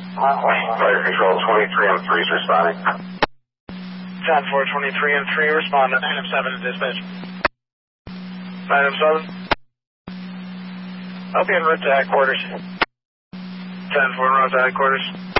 Fire Control 23M3 is responding. 10-4-23M3 respond to 9M7 at dispatch. 9M7. I'll be en route to headquarters. 10-4 en route to headquarters.